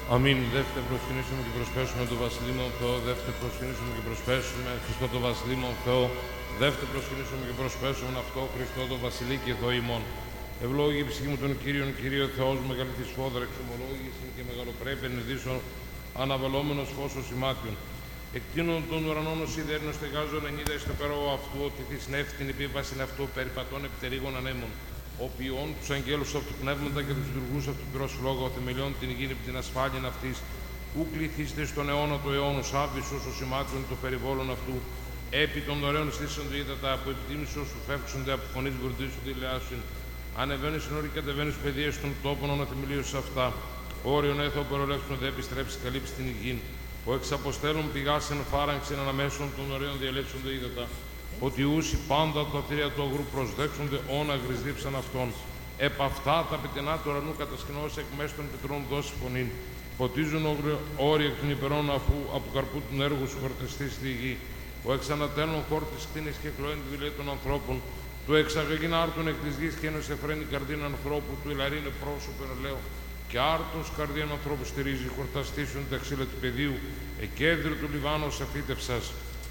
Αμήν. Δεύτε προσκυνήσουμε και προσπέσουμε τον Βασιλήμον Θεό. Δεύτε προσκυνήσουμε και προσπέσουμε Χριστό τον Βασιλήμον Θεό. Δεύτε προσκυνήσουμε και προσπέσουμε αυτό Χριστό τον Βασιλή και Θεό ημών. Ευλόγη η ψυχή μου τον Κύριον, Κύριο Θεός, μεγαλύτερη σφόδρα εξομολόγηση και μεγαλοπρέπεια ενεδίσσω αναβαλόμενος φως ημάτιον. Εκτείνων των ουρανών ως σιδέρνος στεγάζων ενίδα στο περό αυτού, ότι τη συνέφη την επίβαση αυτού περιπατών επιτερίγων ανέμων. Ο ποιών τους αγγέλους αυτού πνεύματα και τους λειτουργούς αυτού πυρός φλόγα, ο θεμελιών την υγιεινή την ασφάλεια αυτής, ου κληθείστε στον αιώνα του αιώνος, άβυσσος ο σημάτιον το περιβόλων αυτού, επί των δωρεών στήσονται ύδατα, από επιτίμησος σου φεύξονται, από φωνής βροντίζονται ηλιάσιν, ανεβαίνεις εν όρη κατεβαίνεις παιδείες των τόπων, αναθεμιλίωσης αυτά, όριον έθω περολεύσουν δε επιστρέψει καλύψει την υγιήν, ο εξαποστέλων πηγάσεν φάραγξεν αναμέσων των ωραίων διαλέψονται ύδατα, ότι ούσι πάντα τα θηρία του αγρού προσδέξονται όνα γρυσδίψαν αυτών. Επ' αυτά τα πετεινά του ουρανού κατασκηνώσει εκ μέσω των πετρών δώσει φωνήν. Ποτίζουν όροι εκ των υπερών αφού από καρπού του έργου σου χορτιστεί στη γη. Ο εξανατέλων χόρτη κτίνη και κλωέν τη δουλεία των ανθρώπων. Του εξαγωγήν άρτων εκ τη γη και ένα εφραίνει καρδίν ανθρώπου, του ηλαρίνε πρόσωπο λέω. Και άρτος καρδίαν ανθρώπου στηρίζει, χορταστήσουν τα ξύλα του πεδίου, εκέδριο του Λιβάνου αφήτευσας.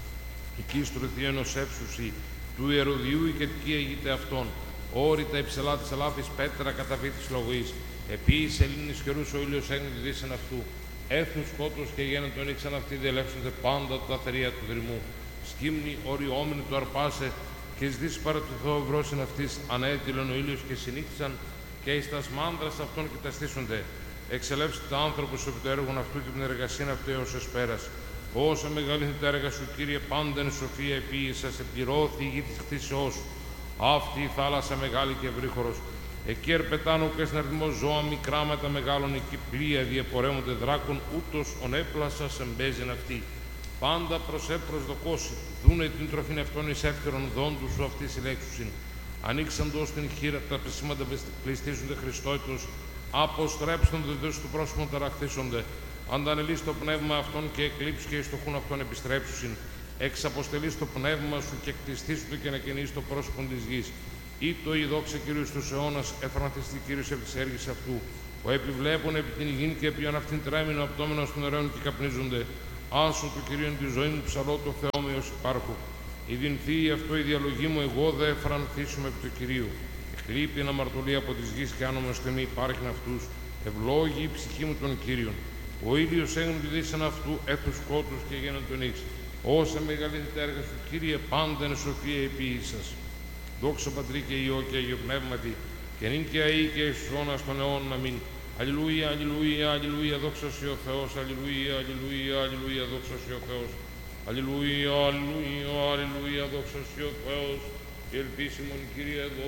Εκεί στρωθεί ενός έψουσι του ιερουδιού η κετική αίγεται αυτών. Όρητα υψηλά της ελάφης πέτρα καταβή της λογής. Επίσης Ελλήνης καιρούς ο ήλιος έγνει δύσεν αυτού. Έθνους σκότος και γέννη τον ήξαν αυτοί διελεύσονται πάντα τα θερία του δρυμού. Σκύμνη οριόμενη του αρπάσε και εις δύση παρά του Θεού βρόσιν αυτής ανέτειλον ο ήλιος και συνήθισαν και εις τας μάνδρας αυτών και τα στήσονται. Εξελεύσετε τα άνθρωπος επί το έργον αυτού και την εργασία αυτού έως εσπέρας. Όσα μεγαλύνει τα έργα σου, Κύριε, πάντα εν σοφία επίησα, σε πληρώθη η γη της κτήσεώς σου. Αυτή η θάλασσα μεγάλη και ευρύχωρος. Εκεί ερπετάνω και στην αριθμό ζώα μικρά με τα μεγάλων, εκεί πλοία διεπορεύονται δράκων, ούτως ον έπλασα εμπέζεν αυτή. Πάντα προς προσδοκώσει, δούνε την τροφήν αυτών εις εύκαιρον δόντου σου αυτή συλλέξουσιν. Ανοίξαντος την χείρα, τα πεσήματα πληστίζονται Χριστόιτος, αποστρέψονται δε στο πρόσωπο ταραχθήσονται. Αντανελείς το πνεύμα αυτών και εκλείψου και εις το χούν αυτών επιστρέψουσιν. Εξαποστελείς το πνεύμα σου και κτιστήσου και να καινείς το πρόσωπο της γης. Ή το η δόξα Κυρίου στους αιώνας, εφρανθιστή Κύριος επί της έργης αυτού. Ο επιβλέπων επί την υγιήν και επί αυτήν τρέμεινο απτόμενος των ωραίων και καπνίζονται. Άσο του Κυρίου τη ζωή μου ψαλώ το Θεό με ως υπάρχου. Η δινθεί αυτό η διαλογή μου, εγώ δε εφρανθήσουμε επί του Κυρίου. Εκλείπει ένα μαρτωλή από της γης και άνομα στενή υπάρχουν αυτούς. Ευλόγη η ψυχή μου των Κύριων. Ο ήλιος έγνω τη δύσαν αυτού, έθους σκότους και γένον τον ίξ. Όσα μεγαλύτερα τα έργα σου, Κύριε, πάντα εν σοφία επίησας. Δόξα Πατρί και Υιό και Αγιο Πνεύματι, και νυν και αεί και εις αιώνας των αιώνων. Αμήν. Αλληλούια, αλληλούια, αλληλούια, δόξα σοι ο Θεός, αλληλούια, αλληλούια, αλληλούια, δόξα σοι ο Θεός. Αλληλούια, αλληλούια, αλληλούια, δόξα σοι ο Θεός. Και ελπίσιμον, Κύριε, εδώ